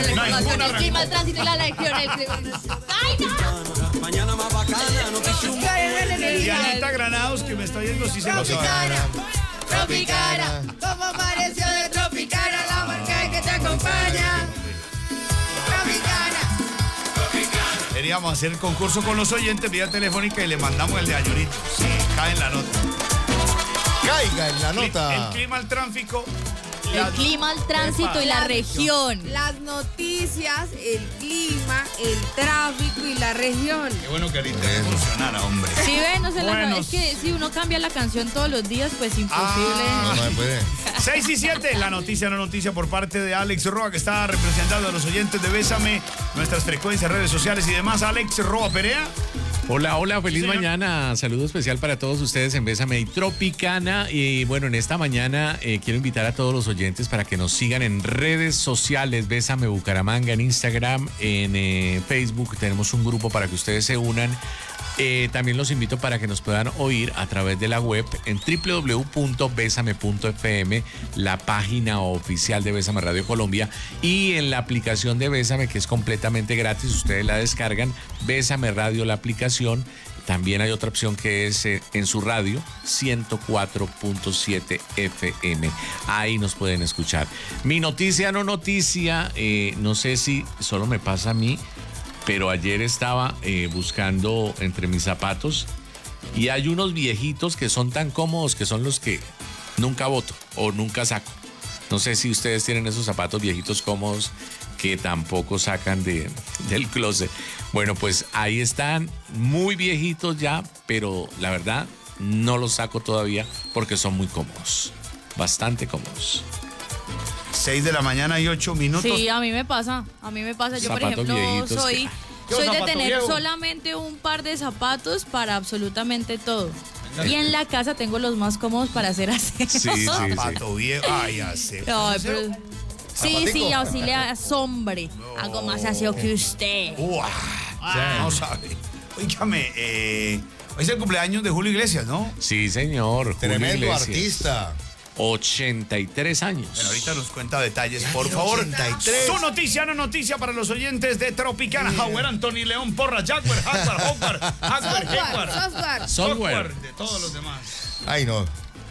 información, el clima, el tránsito y la región. ¡Ay, no! Mañana más bacana, Dianita Granados, que me está oyendo, si se lo sabe. Tropicana, como apareció de Tropicana, la marca que te acompaña. Tropicana. Queríamos hacer concurso con los oyentes vía telefónica y le mandamos el de Añorito. Sí, cae en la nota. Caiga en la nota. El clima, el tráfico. El clima, el tránsito y la región. Las noticias, el clima, el tráfico y la región. Qué bueno que el internet funcionara, hombre. Sí, ven, no se la Bueno. Es que si uno cambia la canción todos los días, pues imposible. No se puede. 6 y 7, la noticia, no noticia por parte de Alex Roa, que está representando a los oyentes de Bésame, nuestras frecuencias, redes sociales y demás. Alex Roa Perea. Hola, feliz Señor. mañana. Saludo especial para todos ustedes en Bésame y Tropicana. Y bueno, en esta mañana quiero invitar a todos los oyentes para que nos sigan en redes sociales. Bésame Bucaramanga en Instagram, en Facebook. Tenemos un grupo para que ustedes se unan. También los invito para que nos puedan oír a través de la web en www.besame.fm, la página oficial de Bésame Radio Colombia, y en la aplicación de Bésame, que es completamente gratis. Ustedes la descargan, Bésame Radio, la aplicación. También hay otra opción que es en su radio, 104.7 FM. Ahí nos pueden escuchar. Mi noticia, no noticia, no sé si solo me pasa a mí, pero ayer estaba buscando entre mis zapatos y hay unos viejitos que son tan cómodos que son los que nunca boto o nunca saco. No sé si ustedes tienen esos zapatos viejitos cómodos que tampoco sacan del closet. Bueno, pues ahí están, muy viejitos ya, pero la verdad no los saco todavía porque son muy cómodos, bastante cómodos. 6 de la mañana y 8 minutos. Sí, a mí me pasa. Yo, por Zapatos ejemplo, viejitos soy ¿Qué de zapato tener viejo? solamente un par de zapatos para absolutamente todo. Y en la casa tengo los más cómodos para hacer aseo. Sí. Zapato viejo. Ay, ya sé. Ay, pero- Sí, Zapatico. así le asombre. Hago más aseo que usted. Uah, no sabe. Óigame, hoy es el cumpleaños de Julio Iglesias, ¿no? Sí, señor. Julio Tremendo Iglesias. artista. 83 años. Bueno, ahorita nos cuenta detalles, por favor. 83. Su noticia, no noticia para los oyentes de Tropicana. Howard, Anthony León, Porra, Jaguar, Software. de todos los demás. Ay, no.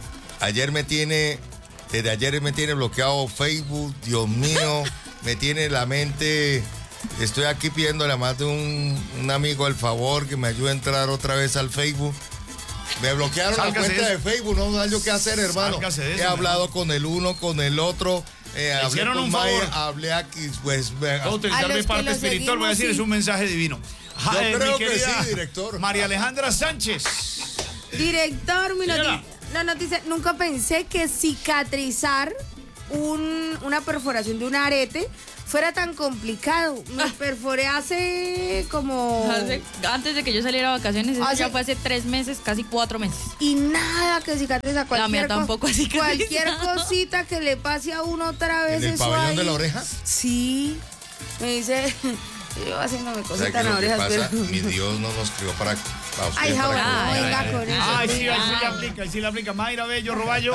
Desde ayer me tiene bloqueado Facebook, Dios mío, me tiene la mente. Estoy aquí pidiéndole a más de un amigo el favor que me ayude a entrar otra vez al Facebook. Me bloquearon Sálgase la cuenta de de Facebook, no sé yo qué hacer, hermano. Sálgase de eso, He hablado con el uno, con el otro. Hablé hicieron con un Maya, favor. hablé aquí, pues. Voy a A utilizar los mi que parte lo espiritual, voy a decir, seguimos, es un mensaje divino. Yo Mi creo que querida sí, director. María Alejandra Sánchez. Director, Señora. la noticia, nunca pensé que cicatrizar una perforación de un arete fuera tan complicado. Me perforé hace como... Antes de que yo saliera a vacaciones, eso ya fue hace 3 meses, casi 4 meses. Y nada que cicatriza. La mía tampoco ha cicatrizado. Cualquier cosita que le pase a uno otra vez. ¿En el eso pabellón ahí. de la oreja? Sí. Me dice... Yo haciéndome ¿Sabes cositas qué en es las lo que orejas, pasa? pero... Mi Dios no nos crió para usted. Ay, para Howard, que- no Ay, venga con eso. Ay, sí, ahí sí le aplica, ahí sí le aplica. Mayra Bello, Roballo.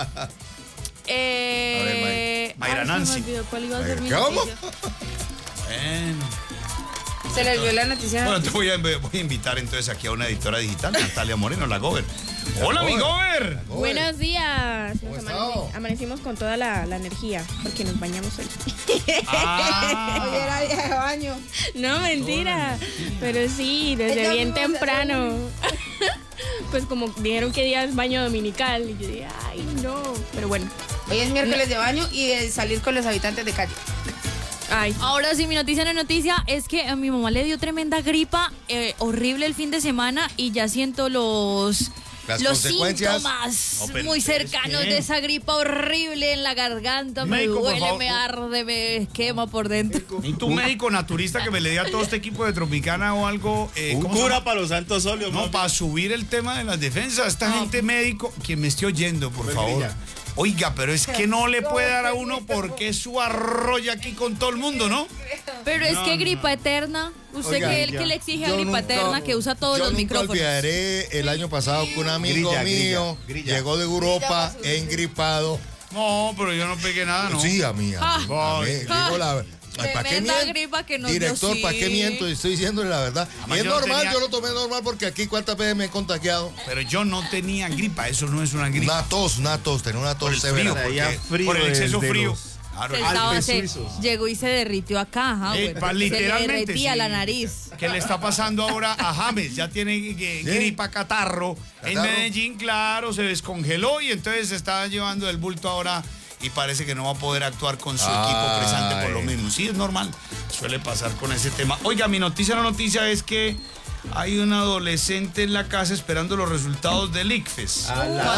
Mayra Nancy. Se me olvidó cuál iba a ser mi ¿Cómo? noticia. Bueno. Se les dio la noticia. Bueno, te voy a invitar entonces aquí a una editora digital, Natalia Moreno, la Gober. Hola, mi Gober. Buenos días. ¿Cómo Nos estamos? amanecimos con toda la energía porque nos bañamos hoy. Ah. Hoy era día de baño. No, mentira. Pero sí, desde Ella bien misma se temprano. Pues como dijeron que día es baño dominical. Y yo dije, ay, no. Pero bueno. Hoy es miércoles de baño y de salir con los habitantes de calle. Ay. Ahora sí, mi noticia no noticia es que a mi mamá le dio tremenda gripa, horrible el fin de semana y ya siento los Las los consecuencias. síntomas No, pero muy ¿ustedes cercanos qué? de esa gripa horrible en la garganta. Médico, me por duele, favor. me arde, me quema por dentro. ¿Y tú, médico naturista, que me le dé a todo este equipo de Tropicana o algo? Un ¿cómo se cura llama? para los santos óleos. No, mami. para subir el tema de las defensas. Esta gente médico, quien me esté oyendo, por favor. Oiga, pero es que no le puede dar a uno porque es su arrolla aquí con todo el mundo, ¿no? Pero es que gripa eterna. Usted Oiga, que el que le exige a Yo gripa nunca- eterna que usa todos los Yo nunca micrófonos. olvidaré el año pasado que un amigo mío llegó de Europa engripado. No, pero yo no pegué nada, ¿no? Sí, a mí. Ah. Digo la Ay, ¿para qué Tremenda miento? gripa que nos dio, Director, sí. ¿para qué miento? Estoy diciéndole la verdad. Además, Y es yo no normal, tenía- yo lo tomé normal porque aquí cuántas veces me he contagiado. Pero yo no tenía gripa, eso no es una gripa. Una tos, tenía una Por tos el frío, severa. porque- por el exceso frío. Claro, El Alpes sábado suizos. llegó y se derritió acá, güey. Se le literalmente, derretía sí. la nariz. ¿Qué le está pasando ahora a James? Ya tiene gripa, catarro. En ¿Catarro? Medellín, claro, se descongeló y entonces se está llevando el bulto ahora y parece que no va a poder actuar con su equipo presente por lo mismo. Sí, es normal. Suele pasar con ese tema. Oiga, la noticia es que hay un adolescente en la casa esperando los resultados del ICFES.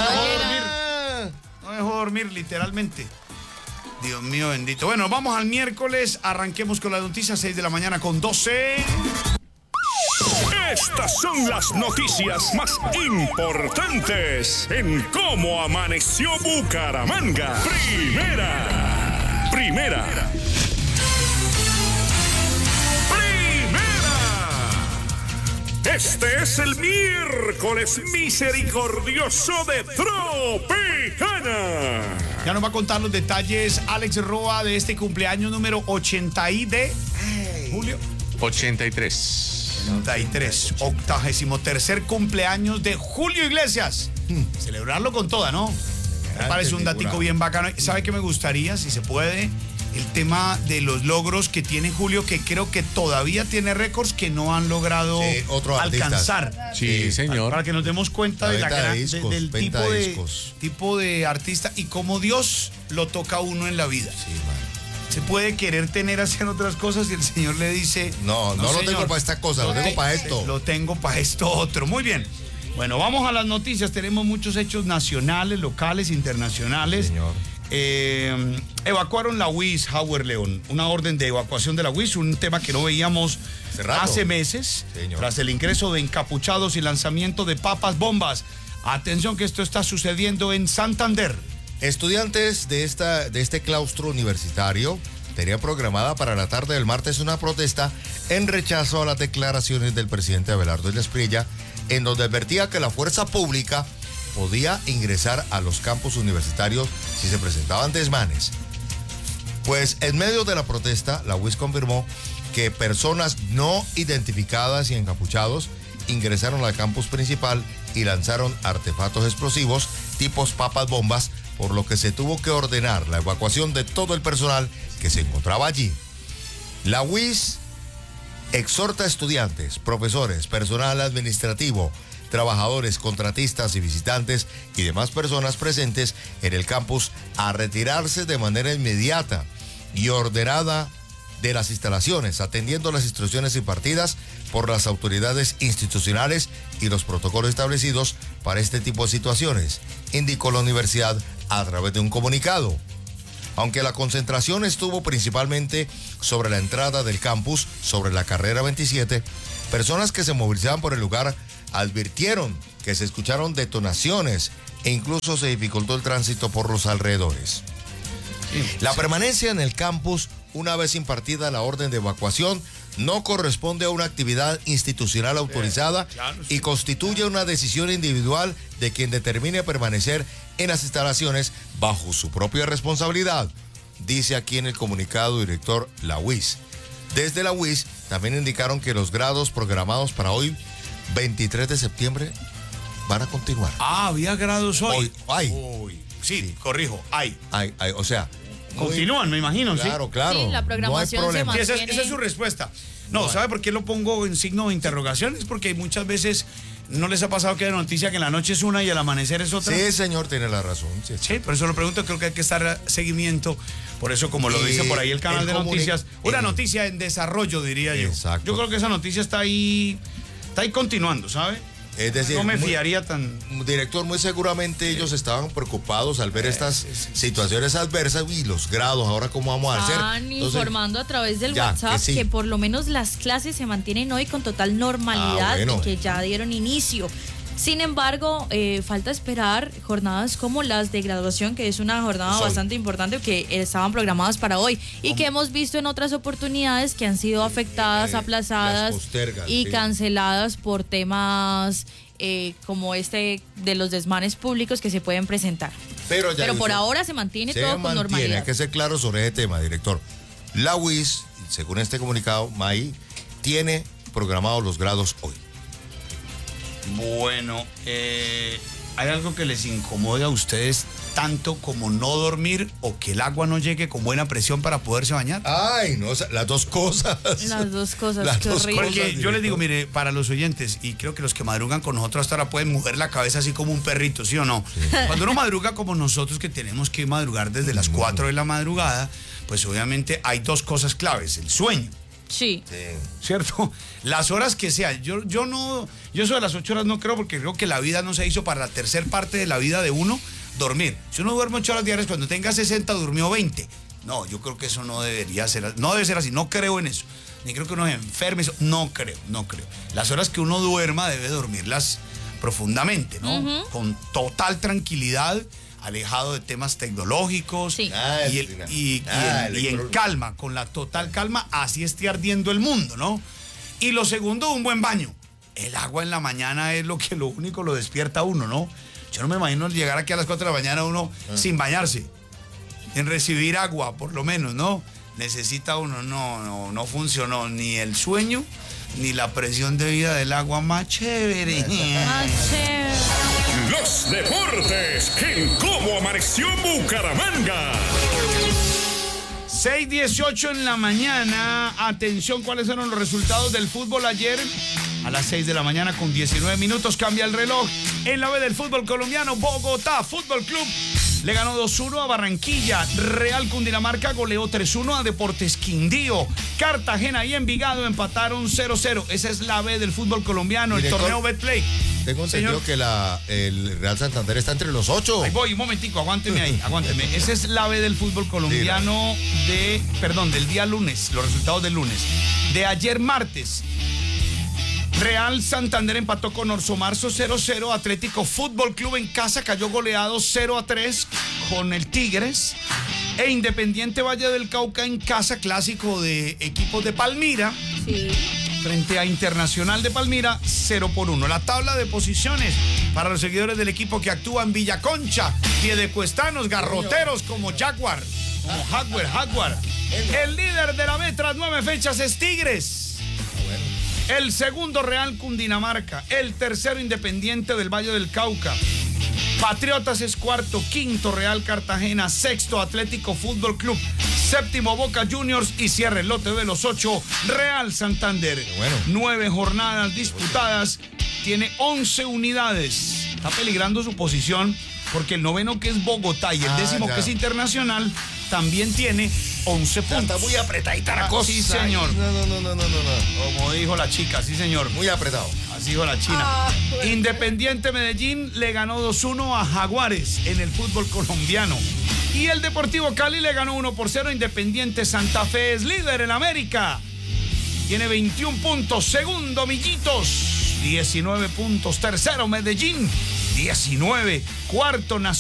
No dejó dormir, literalmente. Dios mío bendito. Bueno, vamos al miércoles. Arranquemos con las noticias, 6 de la mañana con 12. Estas son las noticias más importantes en cómo amaneció Bucaramanga. Primera. Este es el miércoles misericordioso de Tropicana. Ya nos va a contar los detalles Alex Roa de este cumpleaños número 80 y de Julio. 83. 83, 83 cumpleaños de Julio Iglesias. Celebrarlo con toda, ¿no? Me parece un datico bien bacano. ¿Sabe qué me gustaría, si se puede? El tema de los logros que tiene Julio, que creo que todavía tiene récords que no han logrado otros alcanzar. artistas. Sí, señor. Para que nos demos cuenta La de venta de gran- discos, del venta tipo de de, discos. tipo de artista y cómo Dios lo toca a uno en la vida. Sí, man. Se puede querer tener hacer otras cosas y el Señor le dice... No lo señor, tengo para esta cosa, lo tengo para esto. Lo tengo para esto otro. Muy bien. Bueno, vamos a las noticias. Tenemos muchos hechos nacionales, locales, internacionales. Señor. Evacuaron la UIS, Howard León. Una orden de evacuación de la UIS, un tema que no veíamos Hace rato. hace meses. Señor. Tras el ingreso de encapuchados y lanzamiento de papas bombas. Atención que esto está sucediendo en Santander. Estudiantes de este claustro universitario tenían programada para la tarde del martes una protesta en rechazo a las declaraciones del presidente Abelardo Espriella, en donde advertía que la fuerza pública podía ingresar a los campus universitarios si se presentaban desmanes. Pues en medio de la protesta, la UIS confirmó que personas no identificadas y encapuchados ingresaron al campus principal y lanzaron artefactos explosivos tipos papas bombas, por lo que se tuvo que ordenar la evacuación de todo el personal que se encontraba allí. La UIS exhorta a estudiantes, profesores, personal administrativo, trabajadores, contratistas y visitantes y demás personas presentes en el campus a retirarse de manera inmediata y ordenada de las instalaciones, atendiendo las instrucciones impartidas por las autoridades institucionales y los protocolos establecidos para este tipo de situaciones, indicó la universidad a través de un comunicado. Aunque la concentración estuvo principalmente sobre la entrada del campus, sobre la carrera 27, personas que se movilizaban por el lugar advirtieron que se escucharon detonaciones e incluso se dificultó el tránsito por los alrededores. La permanencia en el campus, una vez impartida la orden de evacuación, no corresponde a una actividad institucional autorizada y constituye una decisión individual de quien determine permanecer en las instalaciones bajo su propia responsabilidad, dice aquí en el comunicado director la UIS. Desde la UIS también indicaron que los grados programados para hoy, 23 de septiembre, van a continuar. Había grados hoy. Hoy. Sí, corrijo, hay. O sea, Continúan, me imagino, ¿sí? Claro. Sí, la programación no hay problema. se Sí, mantiene. esa es su respuesta. No, ¿sabe por qué lo pongo en signo de interrogación? Es porque muchas veces no les ha pasado que hay noticia que en la noche es una y al amanecer es otra. Sí, señor, tiene la razón. Sí. Sí, por eso lo pregunto, creo que hay que estar seguimiento. Por eso, como lo Y dice por ahí el canal el de noticias, una el- noticia en desarrollo, diría yo. Exacto. Yo creo que esa noticia está ahí continuando, ¿sabe? Es decir, No me muy- fiaría tan... Director, muy seguramente ellos estaban preocupados al ver estas situaciones adversas y los grados, ahora cómo vamos a hacer. Están Entonces, informando a través del ya, WhatsApp que sí. que por lo menos las clases se mantienen hoy con total normalidad bueno. y que ya dieron inicio. Sin embargo, falta esperar jornadas como las de graduación, que es una jornada Son. bastante importante que estaban programadas para hoy y que hemos visto en otras oportunidades que han sido afectadas, las aplazadas postergan, y sí. canceladas por temas como este de los desmanes públicos que se pueden presentar. Pero Por ahora se mantiene todo con mantiene, normalidad. hay que ser claro sobre ese tema, director. La UIS según este comunicado, MAI tiene programados los grados hoy. Bueno, ¿hay algo que les incomode a ustedes tanto como no dormir o que el agua no llegue con buena presión para poderse bañar? Ay, no, las dos cosas. Las dos cosas, Las qué dos horrible. Porque cosas, yo les digo, director. mire, para los oyentes, y creo que los que madrugan con nosotros hasta ahora pueden mover la cabeza así como un perrito, ¿sí o no? Cuando uno madruga como nosotros, que tenemos que madrugar desde las 4 de la madrugada, pues obviamente hay dos cosas claves, el sueño, Sí. ¿cierto? Las horas que sean. Yo eso de las 8 horas no creo, porque creo que la vida no se hizo para la tercer parte de la vida de uno dormir. Si uno duerme 8 horas diarias, cuando tenga 60 durmió 20. No, yo creo que eso no debería ser, no debe ser así, no creo en eso. Ni creo que uno se enferme, no creo. Las horas que uno duerma debe dormirlas profundamente, ¿no? Con total tranquilidad, alejado de temas tecnológicos, Sí. Nada de y disciplina. y Nada de en electro- calma, con la total calma, así esté ardiendo el mundo, ¿no? Y lo segundo, un buen baño. El agua en la mañana es lo único lo despierta a uno, ¿no? Yo no me imagino llegar aquí a las 4 de la mañana uno sin bañarse, en recibir agua, por lo menos, ¿no? Necesita uno, no funcionó ni el sueño, ni la presión de vida del agua más chévere. Ah, chévere. Los deportes en Cómo Amaneció Bucaramanga. 6:18 en la mañana. Atención, ¿cuáles fueron los resultados del fútbol ayer? A las 6 de la mañana con 19 minutos cambia el reloj. En la B del fútbol colombiano, Bogotá Fútbol Club le ganó 2-1 a Barranquilla. Real Cundinamarca goleó 3-1 a Deportes Quindío. Cartagena y Envigado empataron 0-0. Esa es la B del fútbol colombiano, el Director, torneo Betplay. Tengo entendido Señor. que el Real Santander está entre los 8. Ahí voy, un momentico, aguánteme ahí, aguánteme. Esa es la B del fútbol colombiano del día lunes, los resultados del lunes. De ayer martes, Real Santander empató con Orso Marzo 0-0, Atlético Fútbol Club en casa cayó goleado 0-3 con el Tigres, e Independiente Valle del Cauca en casa, clásico de equipos de Palmira, Sí. frente a Internacional de Palmira, 0-1. La tabla de posiciones para los seguidores del equipo que actúa en Villaconcha, piedecuestanos, garroteros como Jaguar, como Jaguar. El líder de la B tras 9 fechas es Tigres. El segundo Real Cundinamarca. El tercero Independiente del Valle del Cauca. Patriotas es cuarto, quinto Real Cartagena, sexto Atlético Fútbol Club, séptimo Boca Juniors y cierre el lote de los 8 Real Santander. Bueno. 9 jornadas disputadas, tiene 11 unidades. Está peligrando su posición porque el noveno, que es Bogotá, y el décimo, ya. que es Internacional, también tiene 11 puntos. Está muy apretadita la cosa. Sí, señor. No. Como dijo la chica, sí, señor. Muy apretado. Así dijo la China. Independiente Medellín le ganó 2-1 a Jaguares en el fútbol colombiano. Y el Deportivo Cali le ganó 1-0 a Independiente Santa Fe. Es líder en América. Tiene 21 puntos. Segundo, Millitos. 19 puntos. Tercero, Medellín. 19. Cuarto, Nacional.